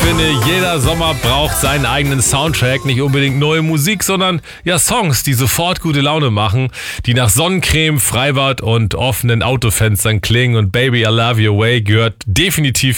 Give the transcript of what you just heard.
finde, jeder Sommer braucht seinen eigenen Soundtrack. Nicht unbedingt neue Musik, sondern ja Songs, die sofort gute Laune machen, die nach Sonnencreme, Freibad und offenen Autofenstern klingen. Und Baby, I Love Your Way gehört definitiv